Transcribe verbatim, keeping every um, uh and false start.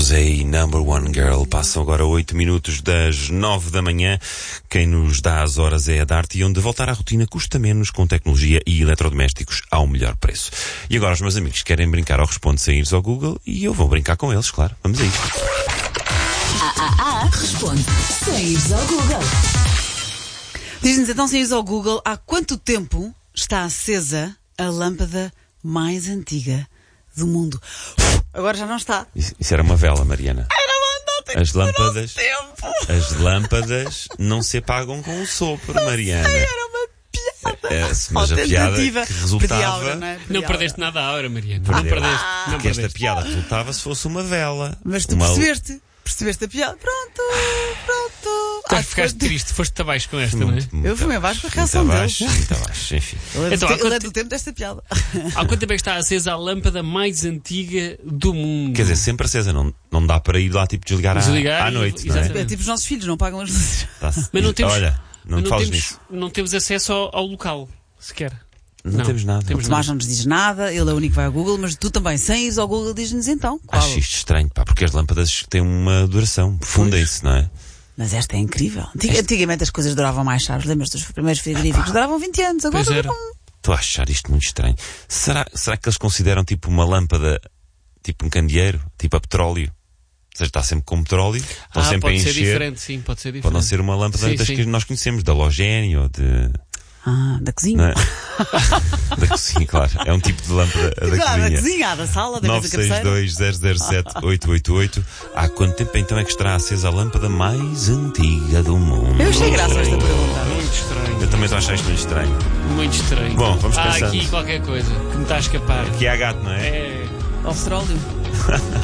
Rosé e Number One Girl. Passam agora oito minutos das nove da manhã. Quem nos dá as horas é a Dart, e onde voltar à rotina custa menos, com tecnologia e eletrodomésticos ao melhor preço. E agora os meus amigos querem brincar ao Responde sem ires ao Google, e eu vou brincar com eles, claro. Vamos a isto. Ah, ah, ah, responde sem ires ao Google. Diz-nos então, sem ires ao Google, há quanto tempo está acesa a lâmpada mais antiga do mundo? Agora já não está. Isso, isso era uma vela, Mariana. Era uma As lâmpadas, tempo. as lâmpadas não se apagam com o sopro, Mariana. Era uma piada. É, mas a piada que Perdi resultava... a aura, não é? Perdi Não a perdeste aura. nada à hora, Mariana. Perdeu. Não perdeste. Ah, Não Que esta perdeste. piada resultava se fosse uma vela. Mas tu uma... percebeste. Percebeste a piada. Pronto, pronto. Tu Há ficaste quanto- triste, foste abaixo com esta, não é? Muito, muito Eu fui abaixo, abaixo com a muito reação abaixo, dele. muito abaixo, enfim. Ele é, Então, do, há te- ele é quanto- do tempo desta piada. Há quanto tempo é que está acesa a lâmpada mais antiga do mundo? Quer dizer, sempre acesa, não, não dá para ir lá tipo desligar, à- Desligar à, e- noite, não é? exatamente. É tipo os nossos filhos, não pagam as luzes. Tá-se- Mas não temos- Olha, não Mas te fales temos, nisso. não temos acesso ao, ao local, sequer. Não, temos nada. temos O Tomás não nos diz nada, ele é o único que vai ao Google, mas tu também, sem ires ao Google, diz-nos então. Qual? Acho isto estranho, pá, porque as lâmpadas têm uma duração, fundem-se, não é? Mas esta é incrível. Antig- Antigamente as coisas duravam mais chaves. Lembras dos primeiros frigoríficos? Duravam vinte anos. Agora Pois era. duram... Estou a achar isto muito estranho. Será, será que eles consideram tipo uma lâmpada, tipo um candeeiro, tipo a petróleo? Ou seja, está sempre com petróleo, estão Ah, sempre pode a ser encher. diferente, sim, pode ser diferente. Pode não ser uma lâmpada Sim, das sim. que nós conhecemos, da halogénio ou de... Ah, da cozinha. Não é? Da cozinha, claro. É um tipo de lâmpada da Claro, da cozinha. cozinha, da sala, da nove mesa seis cabeceira. dois zero zero sete oito oito oito. Há quanto tempo então é que estará acesa a lâmpada mais antiga do mundo? Eu achei graça a esta pergunta. Muito estranho, Eu também estou a achar isto muito estranho. muito estranho. Bom, vamos Há pensando. aqui qualquer coisa que me está a escapar. Aqui há gato, não é? É. Ao petróleo.